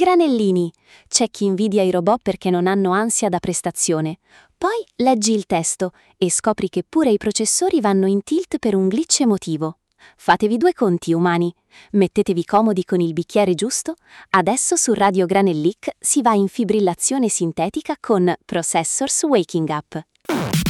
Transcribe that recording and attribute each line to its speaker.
Speaker 1: Granellini. C'è chi invidia i robot perché non hanno ansia da prestazione. Poi leggi il testo e scopri che pure i processori vanno in tilt per un glitch emotivo. Fatevi due conti, umani. Mettetevi comodi con il bicchiere giusto. Adesso su Radio Granellic si va in fibrillazione sintetica con Processors Waking Up.